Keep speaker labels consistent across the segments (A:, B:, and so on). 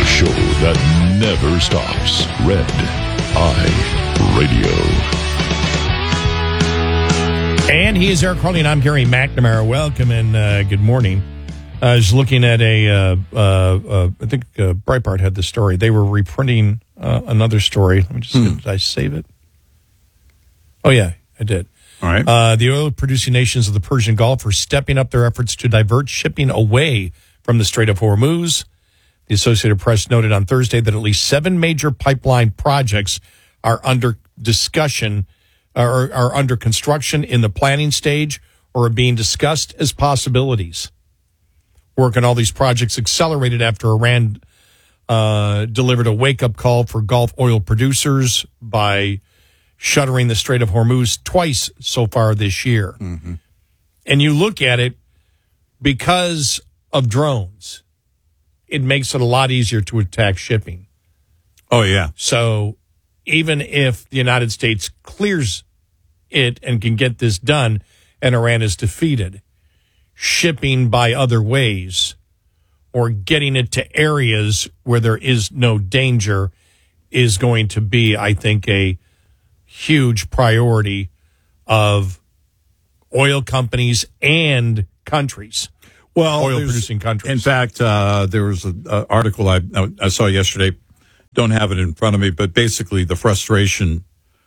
A: show that never stops. Red Eye Radio.
B: And he is Eric Harley, and I'm Gary McNamara. Welcome and good morning. I was looking at I think Breitbart had the story. They were reprinting another story. Let me just, did I save it? Oh, yeah, I did.
C: All right.
B: The oil-producing nations of the Persian Gulf are stepping up their efforts to divert shipping away from the Strait of Hormuz. The Associated Press noted on Thursday that at least 7 major pipeline projects are under discussion or are under construction in the planning stage or are being discussed as possibilities. Work on all these projects accelerated after Iran delivered a wake-up call for Gulf oil producers by shuttering the Strait of Hormuz twice so far this year. Mm-hmm. And you look at it, because of drones, it makes it a lot easier to attack shipping.
C: Oh, yeah.
B: So even if the United States clears it and can get this done and Iran is defeated, shipping by other ways or getting it to areas where there is no danger is going to be, I think, a huge priority of oil companies and countries.
C: Well,
B: oil-producing countries.
C: In fact, there was an article I saw yesterday. Don't have it in front of me, but basically the frustration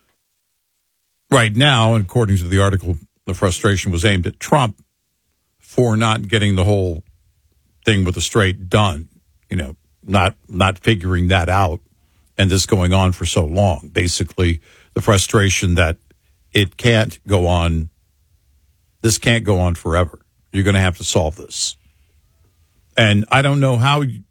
C: right now, and according to the article, the frustration was aimed at Trump for not getting the whole thing with the Strait done, not figuring that out, and this going on for so long. Basically, the frustration that it can't go on, this can't go on forever. You're going to have to solve this. And I don't know how you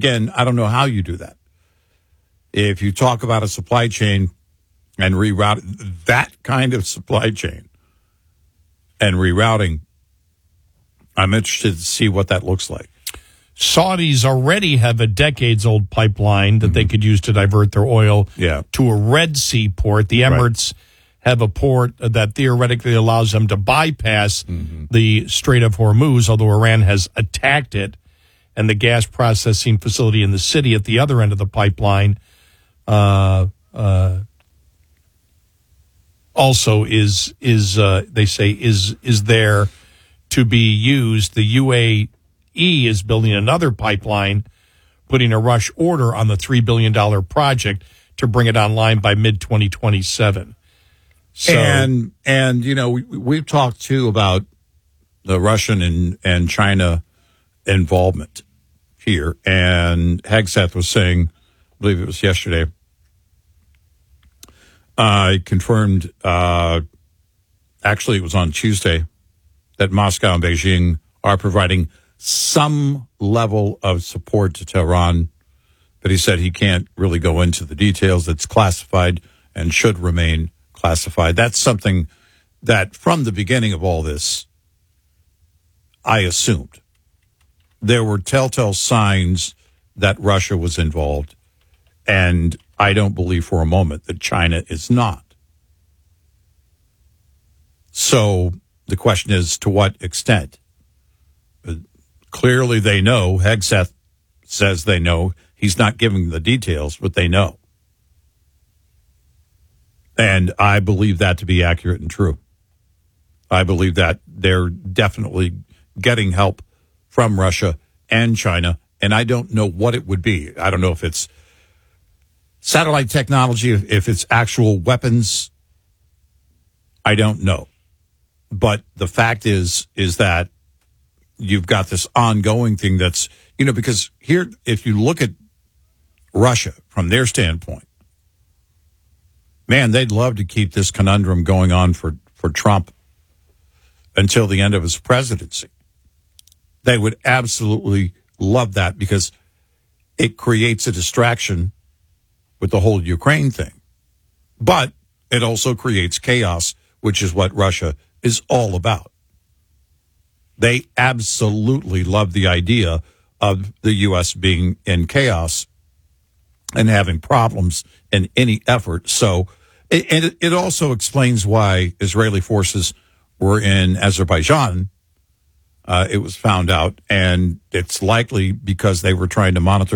C: do that. If you talk about a supply chain and reroute that kind of supply chain and rerouting, I'm interested to see what that looks like.
B: Saudis already have a decades-old pipeline that they could use to divert their oil to a Red Sea port. The Emirates have a port that theoretically allows them to bypass the Strait of Hormuz, although Iran has attacked it. And the gas processing facility in the city at the other end of the pipeline also is there to be used. The UAE is building another pipeline, putting a rush order on the $3 billion project to bring it online by mid-2027. So,
C: and we've talked, too, about the Russian and China involvement here. And Hegseth was saying, I believe it was yesterday, confirmed, actually it was on Tuesday, that Moscow and Beijing are providing some level of support to Tehran. But he said he can't really go into the details. It's classified and should remain classified. That's something that from the beginning of all this, I assumed. There were telltale signs that Russia was involved, and I don't believe for a moment that China is not. So the question is, to what extent? Clearly they know. Hegseth says they know. He's not giving the details, but they know. And I believe that to be accurate and true. I believe that they're definitely getting help from Russia and China, and I don't know what it would be. I don't know if it's satellite technology, if it's actual weapons. I don't know. But the fact is that you've got this ongoing thing that's, because here, if you look at Russia from their standpoint, man, they'd love to keep this conundrum going on for Trump until the end of his presidency. They would absolutely love that because it creates a distraction with the whole Ukraine thing. But it also creates chaos, which is what Russia is all about. They absolutely love the idea of the U.S. being in chaos and having problems in any effort. So it also explains why Israeli forces were in Azerbaijan. It was found out, and it's likely because they were trying to monitor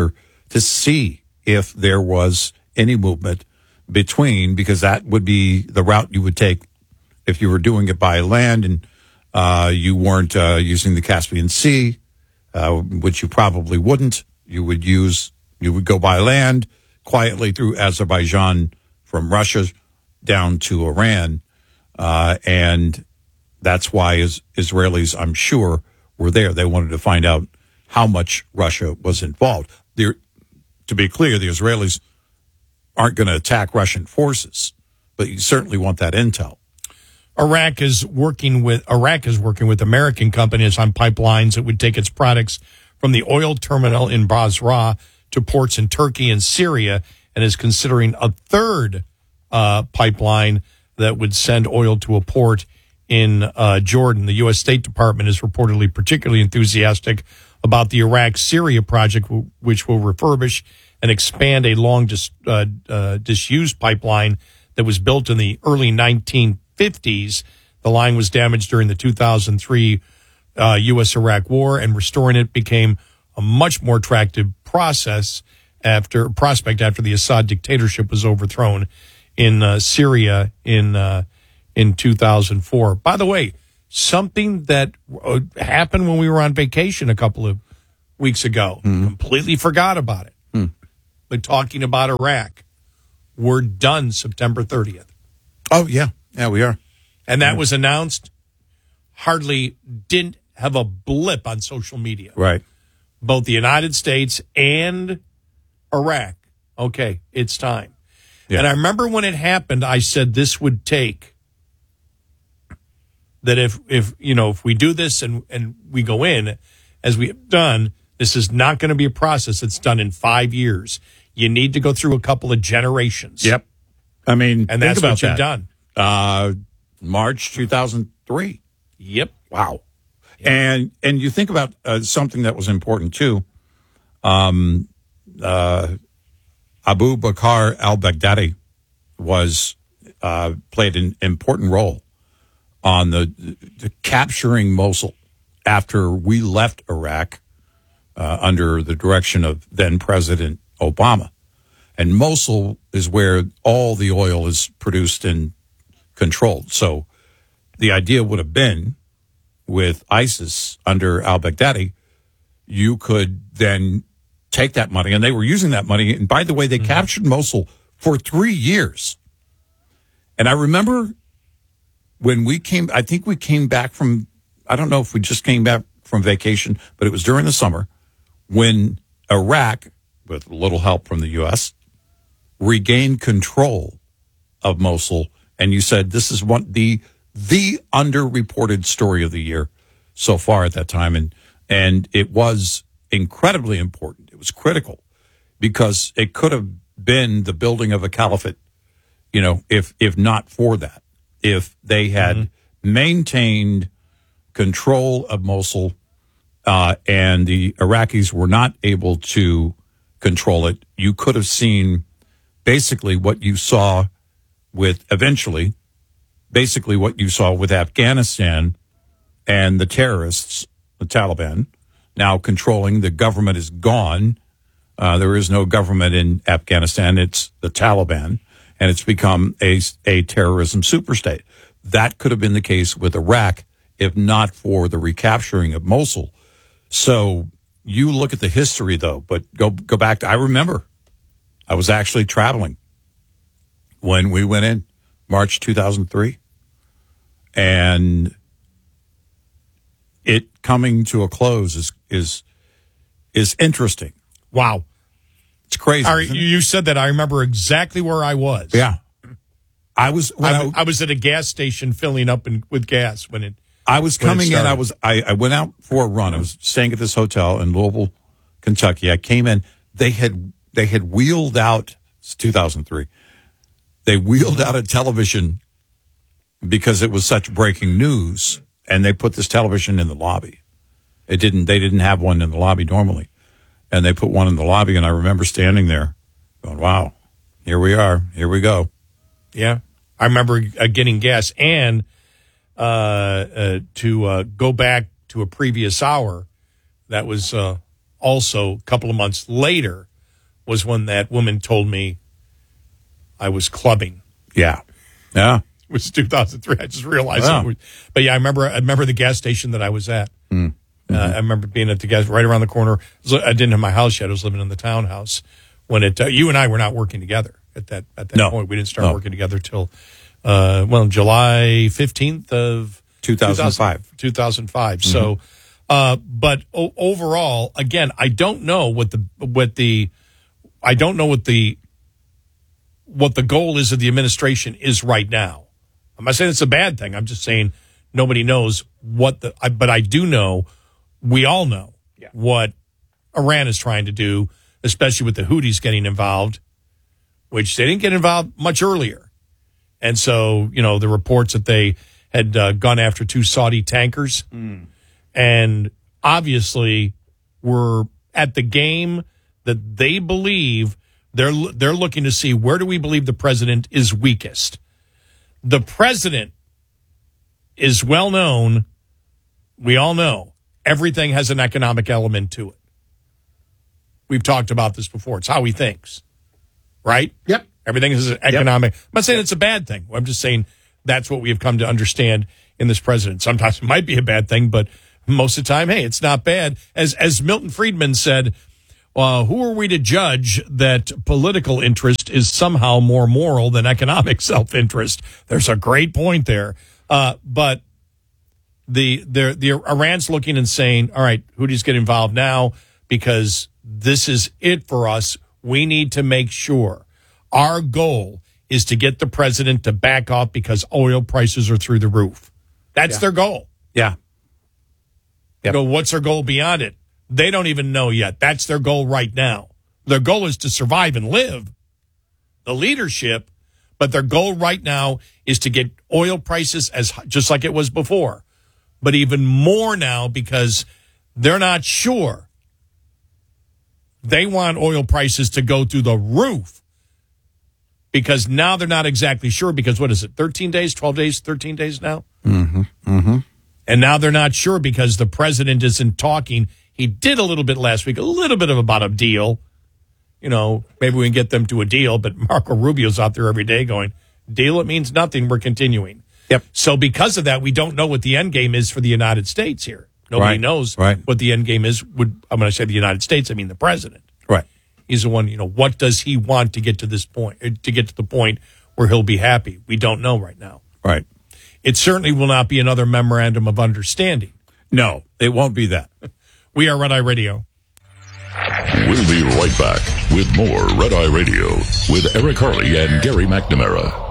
C: to see if there was any movement between, because that would be the route you would take if you were doing it by land and you weren't using the Caspian Sea, which you probably wouldn't. You would go by land quietly through Azerbaijan from Russia down to Iran. And that's why Israelis, I'm sure, were there. They wanted to find out how much Russia was involved. To be clear, the Israelis aren't going to attack Russian forces, but you certainly want that intel.
B: Iraq is working with American companies on pipelines that would take its products from the oil terminal in Basra to ports in Turkey and Syria, and is considering a third pipeline that would send oil to a port in Jordan. The U.S. State Department is reportedly particularly enthusiastic about the Iraq-Syria project, which will refurbish and expand a long disused pipeline that was built in the early 1950s. The line was damaged during the 2003 U.S.-Iraq War, and restoring it became a much more attractive prospect after the Assad dictatorship was overthrown in Syria in 2004. By the way, something that happened when we were on vacation a couple of weeks ago. Completely forgot about it. But talking about Iraq, we're done September 30th.
C: Oh, yeah. Yeah, we are.
B: And that was announced, didn't have a blip on social media.
C: Right.
B: Both the United States and Iraq. Okay, it's time. Yeah. And I remember when it happened, I said this would take, that if we do this and we go in, as we have done, this is not going to be a process that's done in 5 years. You need to go through a couple of generations.
C: Yep. I mean,
B: and that's what you've done.
C: March 2003.
B: Yep.
C: Wow. Yep. And you think about something that was important too. Abu Bakr al-Baghdadi played an important role on the capturing Mosul after we left Iraq under the direction of then President Obama. And Mosul is where all the oil is produced and controlled. So the idea would have been, with ISIS under al-Baghdadi, you could then take that money, and they were using that money. And by the way, they captured Mosul for 3 years. And I remember when I think we came back from, I don't know if we just came back from vacation, but it was during the summer when Iraq, with a little help from the U.S., regained control of Mosul. And you said this is the underreported story of the year so far at that time. And it was incredibly important. It was critical because it could have been the building of a caliphate, if not for that. If they had maintained control of Mosul and the Iraqis were not able to control it, you could have seen basically what you saw with Afghanistan and the terrorists, the Taliban, now controlling. The government is gone. There is no government in Afghanistan. It's the Taliban, and it's become a terrorism superstate. That could have been the case with Iraq if not for the recapturing of Mosul. So you look at the history, though, but go back to, I remember I was actually traveling when we went in March 2003, and it coming to a close is interesting.
B: Wow.
C: It's crazy.
B: You said that. I remember exactly where I was.
C: Yeah. I was
B: at a gas station filling up with gas when it
C: I was coming in. I went out for a run. I was staying at this hotel in Louisville, Kentucky. I came in. They had wheeled out. It's 2003. They wheeled out a television because it was such breaking news, and they put this television in the lobby. They didn't have one in the lobby normally, and they put one in the lobby. And I remember standing there, going, "Wow, here we are. Here we go."
B: Yeah, I remember getting gas and. To go back to a previous hour, that was also a couple of months later. was when that woman told me I was clubbing.
C: Yeah. Yeah.
B: It was 2003. I just realized
C: Wow.
B: it. But yeah, I remember the gas station that I was at. I remember being at the gas right around the corner. I didn't have my house yet. I was living in the townhouse when you and I were not working together at that
C: No.
B: point. We didn't start working together till July 15th of
C: 2005.
B: 2005. So, but overall, again, I don't know what the goal is of the administration is right now. I'm not saying it's a bad thing. I'm just saying nobody knows but I do know, we all know what Iran is trying to do, especially with the Houthis getting involved, which they didn't get involved much earlier. And so, the reports that they had gone after 2 Saudi tankers and obviously were at the game that they believe they're looking to see, where do we believe the president is weakest? The president is well known. We all know everything has an economic element to it. We've talked about this before. It's how he thinks, right?
D: Yep.
B: Everything is economic. I'm not saying it's a bad thing. I'm just saying that's what we have come to understand in this president. Sometimes it might be a bad thing, but most of the time, hey, it's not bad. As Milton Friedman said, who are we to judge that political interest is somehow more moral than economic self-interest? There's a great point there. But the Iran's looking and saying, all right, Houthis get involved now because this is it for us. We need to make sure our goal is to get the president to back off because oil prices are through the roof. That's their goal.
C: Yeah. Yep.
B: What's their goal beyond it? They don't even know yet. That's their goal right now. Their goal is to survive and live, the leadership, but their goal right now is to get oil prices just like it was before, but even more now because they're not sure. They want oil prices to go through the roof because now they're not exactly sure because what is it, 13 days, 12 days, 13 days now? Mm-hmm. Mm-hmm. And now they're not sure because the president isn't talking. He did a little bit last week, a little bit about a deal. Maybe we can get them to a deal, but Marco Rubio's out there every day going, deal, it means nothing. We're continuing.
C: Yep.
B: So because of that, we don't know what the end game is for the United States here. Nobody knows what the end game is. When I say the United States, I mean the president.
C: Right.
B: He's the one, what does he want to get to this point, to get to the point where he'll be happy? We don't know right now.
C: Right.
B: It certainly will not be another memorandum of understanding.
C: No, it won't be that.
B: We are Red Eye Radio.
A: We'll be right back with more Red Eye Radio with Eric Harley and Gary McNamara.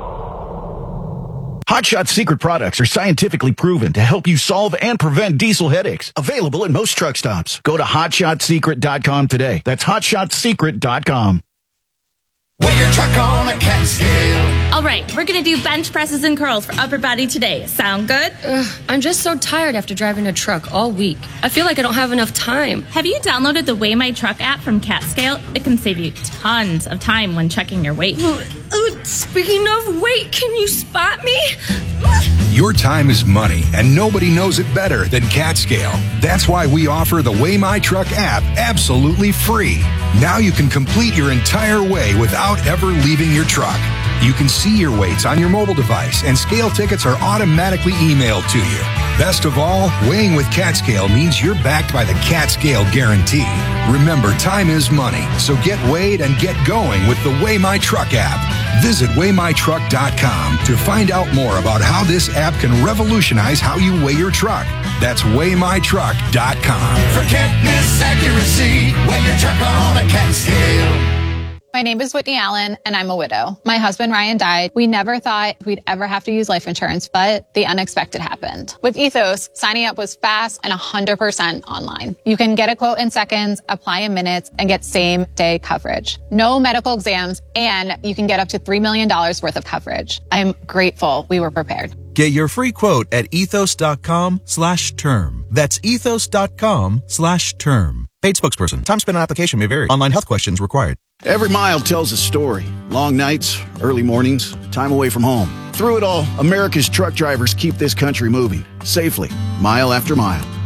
E: Hot Shot's secret products are scientifically proven to help you solve and prevent diesel headaches. Available at most truck stops. Go to HotShotSecret.com today. That's HotShotSecret.com.
F: Weigh your truck on a cat scale.
G: All right, we're going to do bench presses and curls for upper body today. Sound good?
H: I'm just so tired after driving a truck all week. I feel like I don't have enough time.
G: Have you downloaded the Weigh My Truck app from CatScale? It can save you tons of time when checking your weight.
H: Speaking of weight, can you spot me?
I: Your time is money, and nobody knows it better than CatScale. That's why we offer the Weigh My Truck app absolutely free. Now you can complete your entire weigh without ever leaving your truck. You can see your weights on your mobile device, and scale tickets are automatically emailed to you. Best of all, weighing with CatScale means you're backed by the CatScale Guarantee. Remember, time is money, so get weighed and get going with the Weigh My Truck app. Visit WeighMyTruck.com to find out more about how this app can revolutionize how you weigh your truck. That's WeighMyTruck.com.
F: Forget misaccuracy. Weigh your truck on a cat scale.
J: My name is Whitney Allen, and I'm a widow. My husband, Ryan, died. We never thought we'd ever have to use life insurance, but the unexpected happened. With Ethos, signing up was fast and 100% online. You can get a quote in seconds, apply in minutes, and get same-day coverage. No medical exams, and you can get up to $3 million worth of coverage. I'm grateful we were prepared.
K: Get your free quote at ethos.com/term. That's ethos.com/term. Paid spokesperson. Time spent on application may vary. Online health questions required.
E: Every mile tells a story. Long nights, early mornings, time away from home. Through it all, America's truck drivers keep this country moving safely, mile after mile.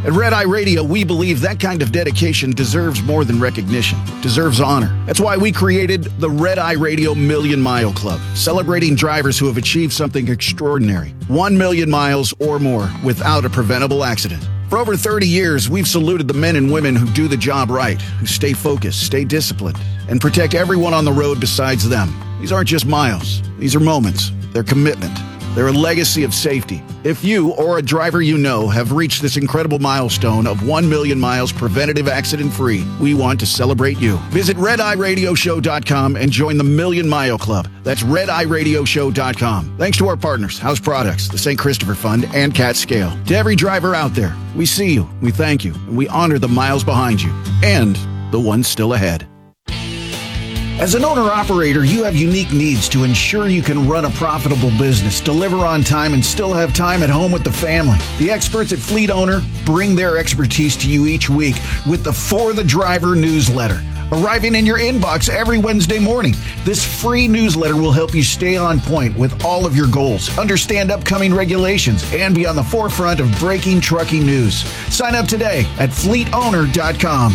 E: At Red Eye Radio, we believe that kind of dedication deserves more than recognition, deserves honor. That's why we created the Red Eye Radio Million Mile Club, celebrating drivers who have achieved something extraordinary, 1 million miles or more without a preventable accident. For over 30 years, we've saluted the men and women who do the job right, who stay focused, stay disciplined, and protect everyone on the road besides them. These aren't just miles. These are moments. They're commitment. They're a legacy of safety. If you or a driver you know have reached this incredible milestone of 1 million miles preventative accident-free, we want to celebrate you. Visit RedEyeRadioShow.com and join the Million Mile Club. That's RedEyeRadioShow.com. Thanks to our partners, House Products, the St. Christopher Fund, and Cat Scale. To every driver out there, we see you, we thank you, and we honor the miles behind you and the ones still ahead. As an owner-operator, you have unique needs to ensure you can run a profitable business, deliver on time, and still have time at home with the family. The experts at Fleet Owner bring their expertise to you each week with the For the Driver newsletter, arriving in your inbox every Wednesday morning. This free newsletter will help you stay on point with all of your goals, understand upcoming regulations, and be on the forefront of breaking trucking news. Sign up today at fleetowner.com.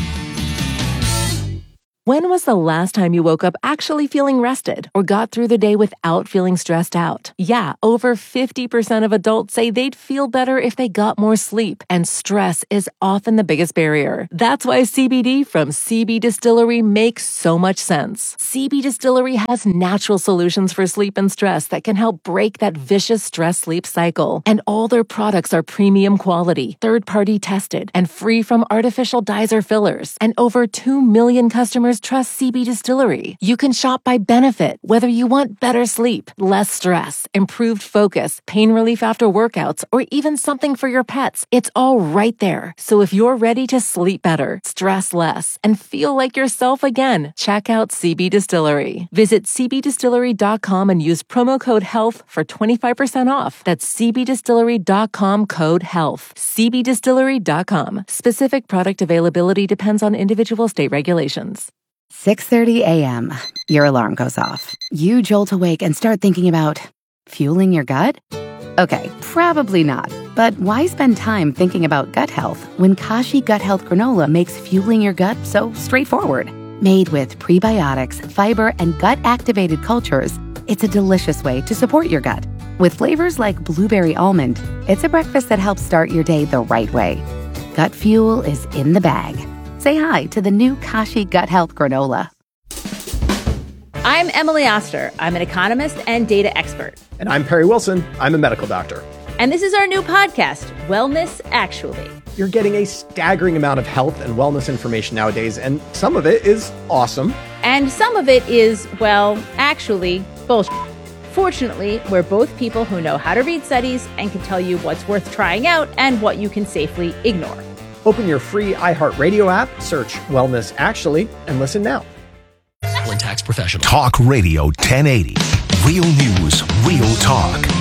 D: When was the last time you woke up actually feeling rested or got through the day without feeling stressed out? Yeah, over 50% of adults say they'd feel better if they got more sleep, and stress is often the biggest barrier. That's why CBD from CB Distillery makes so much sense. CB Distillery has natural solutions for sleep and stress that can help break that vicious stress-sleep cycle. And all their products are premium quality, third-party tested, and free from artificial dyes or fillers. And over 2 million customers trust CB Distillery. You can shop by benefit, whether you want better sleep, less stress, improved focus, pain relief after workouts, or even something for your pets. It's all right there. So if you're ready to sleep better, stress less, and feel like yourself again, check out CB Distillery. Visit cbdistillery.com and use promo code HEALTH for 25% off. That's cbdistillery.com, code HEALTH. cbdistillery.com. Specific product availability depends on individual state regulations.
L: 6:30 a.m. Your alarm goes off. You jolt awake and start thinking about fueling your gut? Okay, probably not. But why spend time thinking about gut health when Kashi Gut Health Granola makes fueling your gut so straightforward? Made with prebiotics, fiber, and gut-activated cultures, it's a delicious way to support your gut. With flavors like blueberry almond, it's a breakfast that helps start your day the right way. Gut fuel is in the bag. Say hi to the new Kashi Gut Health Granola.
M: I'm Emily Oster. I'm an economist and data expert.
N: And I'm Perry Wilson. I'm a medical doctor.
M: And this is our new podcast, Wellness Actually.
N: You're getting a staggering amount of health and wellness information nowadays, and some of it is awesome.
M: And some of it is, well, actually, bullshit. Fortunately, we're both people who know how to read studies and can tell you what's worth trying out and what you can safely ignore.
N: Open your free iHeartRadio app, search Wellness Actually, and listen now.
O: Tax Professional. Talk Radio 1080. Real news, real talk.